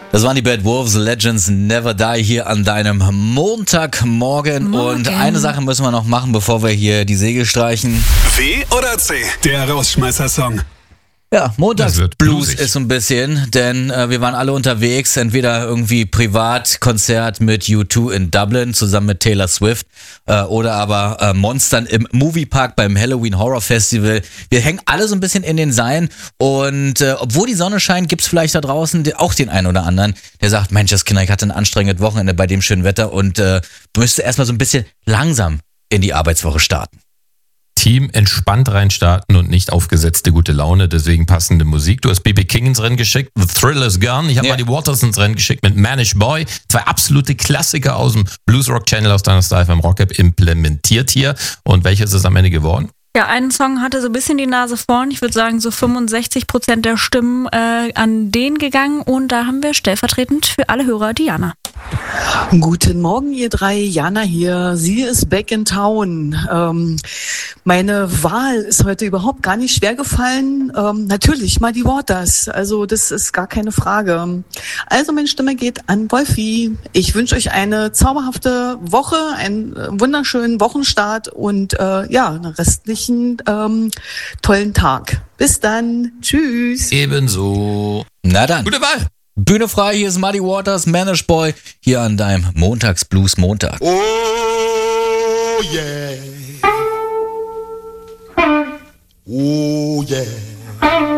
Das waren die Bad Wolves, Legends Never Die hier an deinem Montagmorgen. Und eine Sache müssen wir noch machen, bevor wir hier die Segel streichen. W oder C? Der Rausschmeißer-Song. Ja, Montagsblues bluesig. ist so ein bisschen, denn wir waren alle unterwegs, entweder irgendwie Privatkonzert mit U2 in Dublin zusammen mit Taylor Swift oder aber Monstern im Moviepark beim Halloween Horror Festival. Wir hängen alle so ein bisschen in den Seilen und obwohl die Sonne scheint, gibt's vielleicht da draußen auch den einen oder anderen, der sagt, Mensch, das Kinder, ich hatte ein anstrengendes Wochenende bei dem schönen Wetter und müsste erstmal so ein bisschen langsam in die Arbeitswoche starten. Team entspannt reinstarten und nicht aufgesetzte gute Laune, deswegen passende Musik. Du hast B.B. King ins Rennen geschickt, The Thrill Is Gone. Ich habe Muddy Waters ins Rennen geschickt mit Manish Boy. 2 absolute Klassiker aus dem Blues Rock Channel aus deiner Style beim Rock App implementiert hier. Und welches ist am Ende geworden? Ja, ein Song hatte so ein bisschen die Nase vorn. Ich würde sagen, so 65% der Stimmen an den gegangen. Und da haben wir stellvertretend für alle Hörer Diana. Guten Morgen, ihr drei. Jana hier. Sie ist back in town. Meine Wahl ist heute überhaupt gar nicht schwer gefallen. Natürlich, Muddy Waters. Also das ist gar keine Frage. Also meine Stimme geht an Wolfi. Ich wünsche euch eine zauberhafte Woche, einen wunderschönen Wochenstart und einen restlichen tollen Tag. Bis dann. Tschüss. Ebenso. Na dann. Gute Wahl. Bühne frei, hier ist Muddy Waters, Manish Boy, hier an deinem Montagsblues Montag. Oh yeah. Oh yeah.